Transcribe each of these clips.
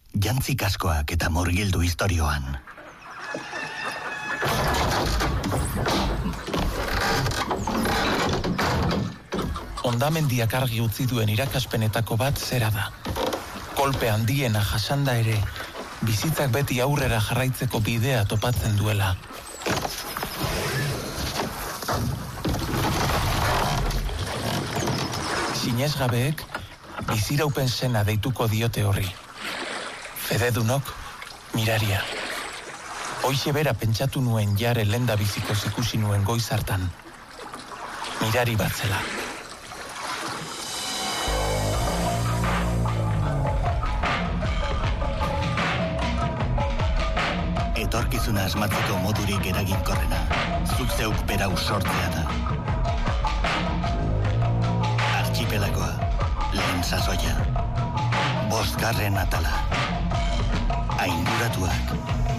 jantzi kaskoak eta murgildu istorioan. Hondamendiak argi utzi duen irakaspenetako bat zera da. Kolpe handiena jasanda ere, bizitzak beti aurrera jarraitzeko bidea topatzen duela. Sinesgabeek biziraupen sena deituko diote horri. Fededunok, miraria. Hoixe bera pentsatu nuen jare lenda bizikoz ikusi nuen goiz hartan. Mirari bat zela. Etorkizuna asmatzeko modurik eraginkorrena, zuk zeuk berau sortzea da. Archipelagoa, lehen sasoia. 5. atala. Ainguratuak.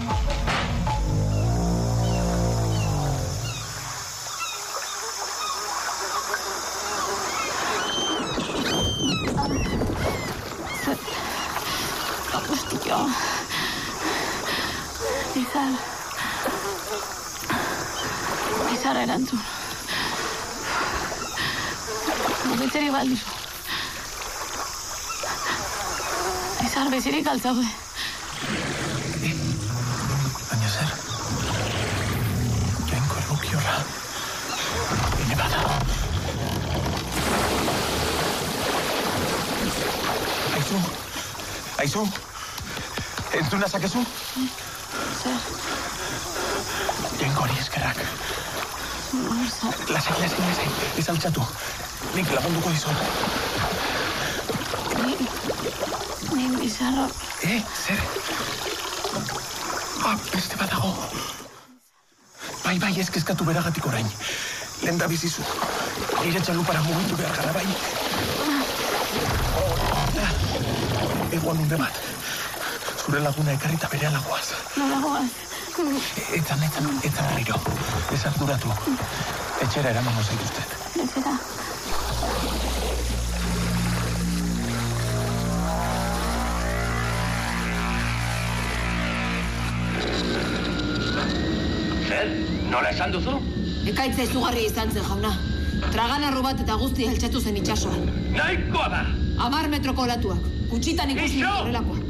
Hostia. Izar erantzun. Mugitzeri baldizu. Izar bezirik altzaude. Baina zer? Jainko errukiorra. Hine bada. Aizu? Entzuna zakezu? Zer? Jainko hori eskerrak. Lasai. Ez altxatu. Nik lagunduko dizut. Nik bizarro. Zer? Beste bat dago. Bai, ez kezkatu beragatik orain. Lenda bizizu. Nire txalupara mugitu behar gara, bai. Egoan unde bat. Zure laguna ekarrita bere alagoaz. Nolagoaz? Etzan berriro. Ez arduratu. Etxera eramango zaituztet. Etxera. Zer? Nola esan duzu? Ekaitza izugarria izan zen, jauna. Traganarru bat eta guzti heltxatu zen itxasoan. Nahikoa da! 10 metroko olatuak. Gutxitan ikusi horrelakoa.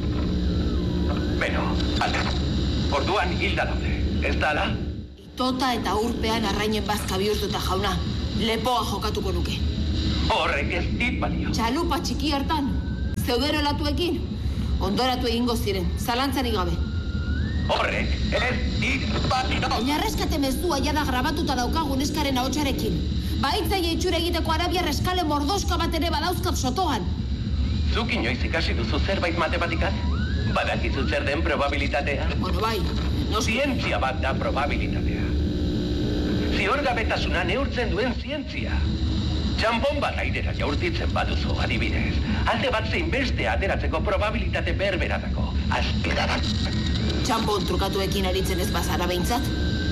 Beno, alde. Orduan hilda daude. Ez da ala? Itota eta urpean arrainen bazka bihurtuta, jauna. Lepoa jokatuko nuke. Horrek ez dit balio. Txalupa txiki hartan. Zeudero olatuekin. Ondoratu egingo ziren. Zalantzarik gabe. Horrek ez dit balio. Baina erreskate mezua jada grabatuta daukagun eskaren ahotsarekin. Baitzaile itxura egiteko arabiar eskale mordoska bat ere badauzkat sotoan. Zuk inoiz ikasi duzu zerbait matematikat? Badakizu zer den probabilitatea? Bueno, bai. Zientzia bat da probabilitatea. Ziorgabetasuna neurtzen duen zientzia. Txanpon bat airera jaurtitzen baduzu, adibidez. Alde bat zein beste ateratzeko probabilitate berberatako. Azpirarak. Txanpon trukatuekin aritzen ez bazara behintzat?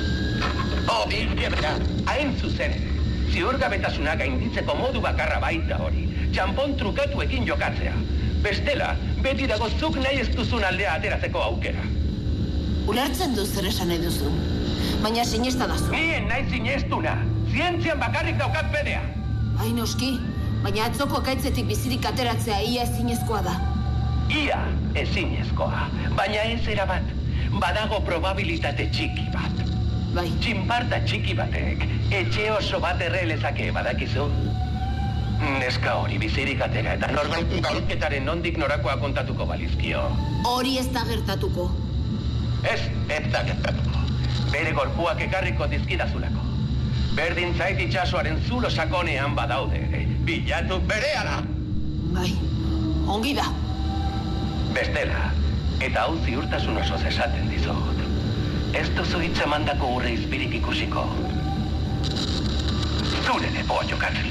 Bera, hain zuzen. Ziorgabetasuna gainditzeko modu bakarra baita hori. Txanpon trukatuekin jokatzea. Bestela, beti dago zuk nahi ez duzun aldea ateratzeko aukera. Ulertzen du zer esan nahi duzu. Baina sinesta dazu. Nien nahi sinestuna. Zientzian bakarrik daukat bedea. Bai, noski. Baina atzoko ekaitzetik bizirik ateratzea ia ezinezkoa da. Ia ezinezkoa. Baina ez erabat. Badago probabilitate txiki bat. Bai. Txinparta txiki batek etxe oso bat errelezake badakizu. Neska hori bizirik atera eta norbait galketaren nondik norakoa kontatuko balizkio. Hori ez da gertatuko. Ez da gertatuko. Bere gorpuak ekarriko dizkidazulako. Berdin zait itxasoaren zulo sakonean badaude. Bilatu berehala! Bai, ongi da. Bestela, eta hau ziurtasun osoz esaten dizut. Ez duzu hitz emandako urre izpirik ikusiko. Zure lepoa jokatzen